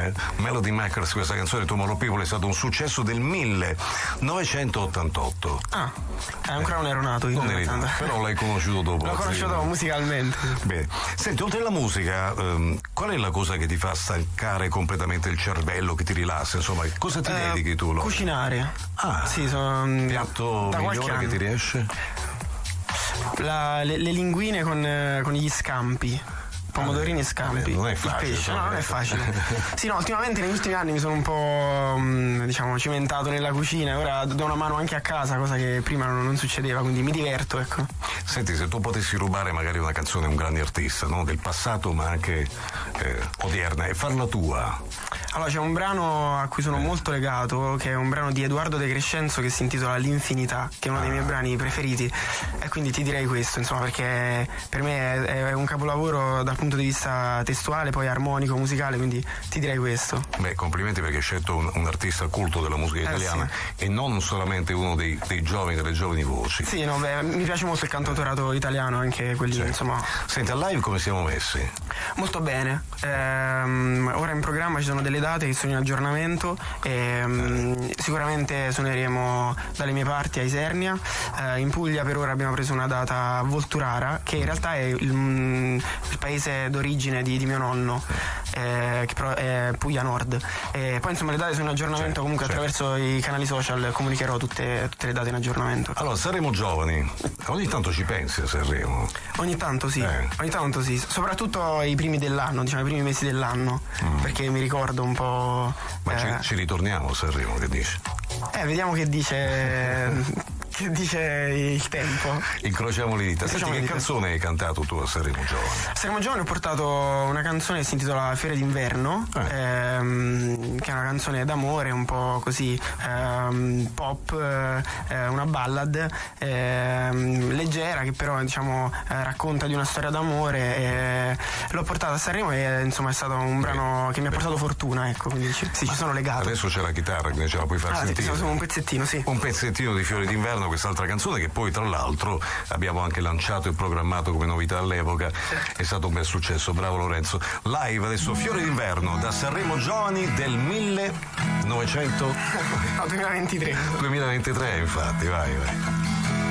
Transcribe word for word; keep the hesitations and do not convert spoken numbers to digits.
eh? Melody Makers, questa canzone Tomorrow People è stato un successo del millenovecentottantotto. Ah, eh, ancora non ero nato io. Non eri nato, però l'hai conosciuto dopo. L'ho conosciuto dopo, musicalmente. Bene. Senti, oltre alla musica, ehm, qual è la cosa che ti fa stancare completamente il cervello, che ti rilassa? Insomma, cosa ti Eh, dedichi tu? Lo? Cucinare. Ah, sì, sono piatto da qualche migliore anno. che ti riesce? La- le, le linguine con, eh, con gli scampi. Pomodorini e scampi. Vabbè, non è facile, Il pesce, no, non è insomma. facile. Sì, no, ultimamente negli ultimi anni mi sono un po' mh, diciamo cimentato nella cucina, ora do una mano anche a casa, cosa che prima non, non succedeva, quindi mi diverto, ecco. Senti, se tu potessi rubare magari una canzone a un grande artista, no? Del passato ma anche eh, odierna, e farla tua. Allora, c'è un brano a cui sono molto legato, che è un brano di Edoardo De Crescenzo che si intitola L'Infinità, che è uno dei miei brani preferiti, e quindi ti direi questo, insomma, perché per me è, è un capolavoro dal punto di vista testuale, poi armonico, musicale, quindi ti direi questo. Beh, complimenti, perché hai scelto un, un artista culto della musica Eh, italiana, sì. e non solamente uno dei, dei giovani, delle giovani voci. Sì, no, beh, mi piace molto il cantautorato italiano, anche quelli, Sì. insomma. Senti, al live come siamo messi? Molto bene. Ehm, ora in programma ci sono delle date che sono in aggiornamento e ehm, sicuramente suoneremo dalle mie parti a Isernia. Eh, in Puglia per ora abbiamo preso una data a Volturara, che in realtà è il, mm, il paese d'origine di, di mio nonno, eh, che però è Puglia Nord. E poi insomma le date sono in aggiornamento, Certo, comunque certo. attraverso i canali social comunicherò tutte, tutte le date in aggiornamento. Allora, saremo giovani. Ogni tanto ci pensi a Sanremo? Ogni tanto sì, Eh. ogni tanto sì, soprattutto i primi dell'anno, diciamo i primi mesi dell'anno, perché mi ricordo un po'. Ma eh, ci, ci ritorniamo a Sanremo, che dici? eh, vediamo che dice. che dice il tempo. Incrociamo le dita. Senti, Incrociamo le che dita. canzone hai cantato tu a Sanremo Giovane? A Sanremo Giovane ho portato una canzone che si intitola Fiore d'inverno, Eh. ehm, che è una canzone d'amore, un po' così ehm, pop, eh, una ballad ehm, leggera, che però diciamo eh, racconta di una storia d'amore. E l'ho portata a Sanremo e insomma è stato un brano che mi ha portato fortuna, ecco, quindi ci, sì, ci sono legato. Adesso c'è la chitarra, quindi ce la puoi far Ah, sì, sentire. solo un pezzettino, sì. Un pezzettino di Fiori d'inverno, quest'altra canzone che poi tra l'altro abbiamo anche lanciato e programmato come novità all'epoca. È stato un bel successo, bravo Lorenzo. Live adesso Fiori d'inverno da Sanremo Giovani del millenovecento No, duemilaventitré. duemilaventitré, infatti, vai vai.